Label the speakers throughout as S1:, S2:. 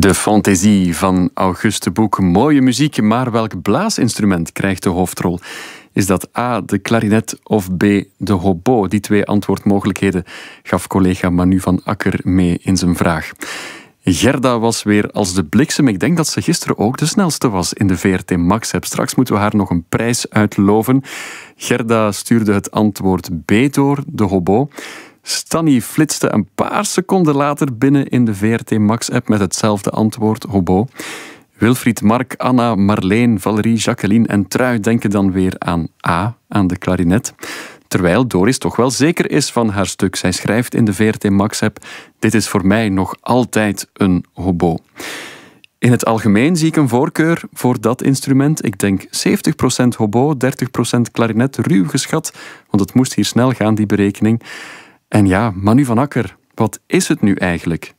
S1: De Fantaisie van Auguste Boek. Mooie muziek, maar welk blaasinstrument krijgt de hoofdrol? Is dat A, de klarinet of B, de hobo? Die twee antwoordmogelijkheden gaf collega Manu van Akker mee in zijn vraag. Gerda was weer als de bliksem. Ik denk dat ze gisteren ook de snelste was in de VRT Max-app. Straks moeten we haar nog een prijs uitloven. Gerda stuurde het antwoord B door, de hobo. Stanny flitste een paar seconden later binnen in de VRT Max-app met hetzelfde antwoord, hobo. Wilfried, Mark, Anna, Marleen, Valerie, Jacqueline en Trui denken dan weer aan A, aan de klarinet. Terwijl Doris toch wel zeker is van haar stuk. Zij schrijft in de VRT Max-app: dit is voor mij nog altijd een hobo. In het algemeen zie ik een voorkeur voor dat instrument. Ik denk 70% hobo, 30% klarinet, ruw geschat. Want het moest hier snel gaan, die berekening. En ja, Manu van Akker, wat is het nu eigenlijk?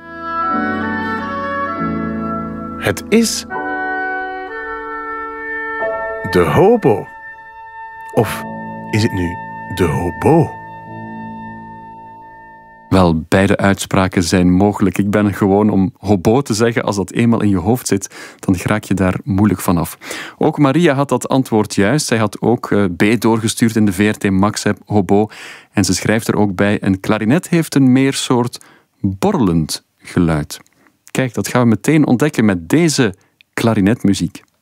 S2: Het is de hobo. Of is het nu de hobo?
S1: Wel, beide uitspraken zijn mogelijk. Ik ben gewoon om hobo te zeggen. Als dat eenmaal in je hoofd zit, dan raak je daar moeilijk vanaf. Ook Maria had dat antwoord juist. Zij had ook B doorgestuurd in de VRT Max-app, hobo. En ze schrijft er ook bij: een klarinet heeft een meer soort borrelend geluid. Kijk, dat gaan we meteen ontdekken met deze klarinetmuziek.